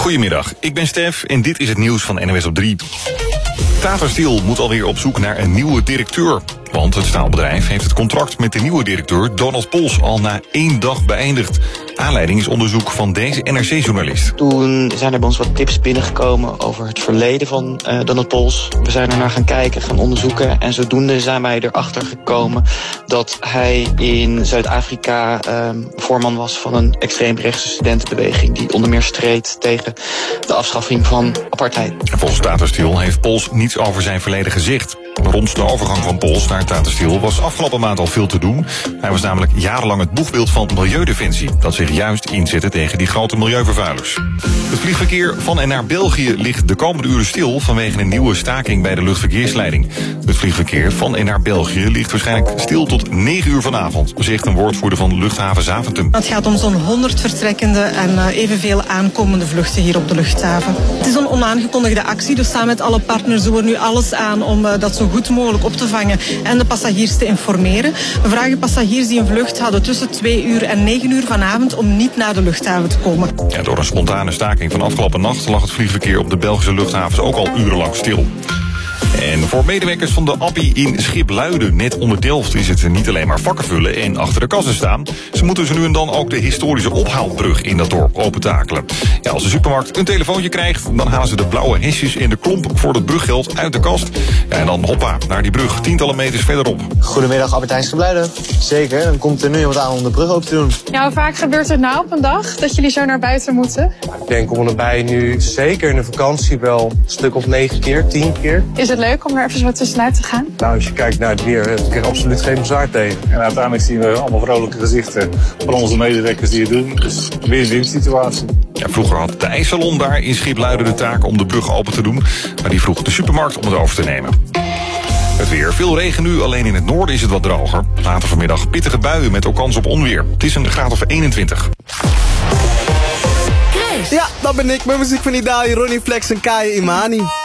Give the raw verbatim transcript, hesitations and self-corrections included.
Goedemiddag, ik ben Stef en dit is het nieuws van N O S op drie. Tata Steel moet alweer op zoek naar een nieuwe directeur. Want het staalbedrijf heeft het contract met de nieuwe directeur Donald Pols al na één dag beëindigd. Aanleiding is onderzoek van deze N R C-journalist. Toen zijn er bij ons wat tips binnengekomen over het verleden van uh, Donald Pols. We zijn er naar gaan kijken, gaan onderzoeken. En zodoende zijn wij erachter gekomen dat hij in Zuid-Afrika um, voorman was van een extreemrechtse studentenbeweging die onder meer streed tegen de afschaffing van apartheid. Volgens Tata Steel heeft Pols niets over zijn verleden gezegd. Rond de overgang van Pols naar Tata Steel was afgelopen maand al veel te doen. Hij was namelijk jarenlang het boegbeeld van Milieudefensie, dat zich juist inzette tegen die grote milieuvervuilers. Het vliegverkeer van en naar België ligt de komende uren stil vanwege een nieuwe staking bij de luchtverkeersleiding. Het vliegverkeer van en naar België ligt waarschijnlijk stil tot negen uur vanavond, zegt een woordvoerder van luchthaven Zaventem. Het gaat om zo'n honderd vertrekkende en evenveel aankomende vluchten hier op de luchthaven. Het is een onaangekondigde actie, dus samen met alle partners doen we nu alles aan om dat zo goed mogelijk op te vangen en de passagiers te informeren. We vragen passagiers die een vlucht hadden tussen twee uur en negen uur vanavond om niet naar de luchthaven te komen. Ja, door een spontane staking van afgelopen nacht lag het vliegverkeer op de Belgische luchthavens ook al urenlang stil. En voor medewerkers van de Appie in Schipluiden, net onder Delft, is het niet alleen maar vakken vullen en achter de kassen staan. Ze moeten ze nu en dan ook de historische ophaalbrug in dat dorp opentakelen. Ja, als de supermarkt een telefoontje krijgt, dan halen ze de blauwe hesjes en de klomp voor het bruggeld uit de kast. Ja, en dan hoppa, naar die brug, tientallen meters verderop. Goedemiddag, Albert Heijn Schipluiden. Zeker, dan komt er nu iemand aan om de brug open te doen. Ja, hoe vaak gebeurt het nou op een dag dat jullie zo naar buiten moeten? Ik denk om en nabij nu, zeker in de vakantie, wel een stuk of negen keer, tien keer. Is het leuk om er even zo tussenuit te gaan? Nou, als je kijkt naar het weer, heb ik er absoluut geen bezwaar tegen. En uiteindelijk zien we allemaal vrolijke gezichten van onze medewerkers die het doen. Dus een win-win situatie. Ja, vroeger had de ijssalon daar in Schipluiden de taak om de brug open te doen. Maar die vroeg de supermarkt om het over te nemen. Het weer. Veel regen nu, alleen in het noorden is het wat droger. Later vanmiddag pittige buien met ook kans op onweer. Het is een graad of eenentwintig. Ja, dat ben ik met muziek van Idali, Ronnie Flex en Kaya Imani.